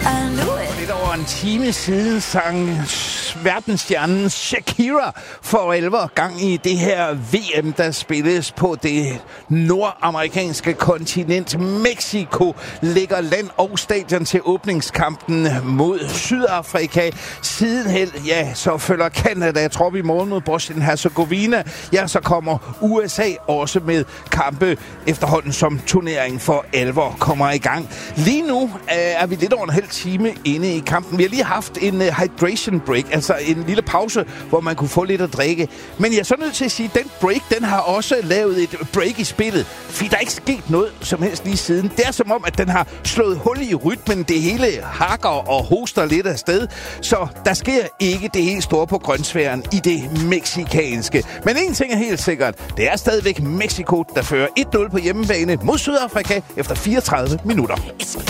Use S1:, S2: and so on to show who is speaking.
S1: Lidt over en time siden sang verdensstjernen Shakira for alvor gang i det her VM, der spilles på det nordamerikanske kontinent. Mexico lægger land og stadion til åbningskampen mod Sydafrika. Sidenhen, ja, så følger Canada trop i morgen mod Bosnien-Herzegovina. Ja, så kommer USA også med kampe efterhånden som turneringen for alvor kommer i gang. Lige nu er vi lidt over en halv time inde i kampen. Vi har lige haft en hydration break, altså en lille pause, hvor man kunne få lidt at drikke. Men jeg er så nødt til at sige, at den break, den har også lavet et break i spillet. Fordi der er ikke sket noget som helst lige siden. Det er som om, at den har slået hul i rytmen. Det hele hakker og hoster lidt af sted. Så der sker ikke det helt store på grønsfæren i det mexikanske. Men en ting er helt sikkert. Det er stadigvæk Mexico, der fører 1-0 på hjemmebane mod Sydafrika efter 34 minutter.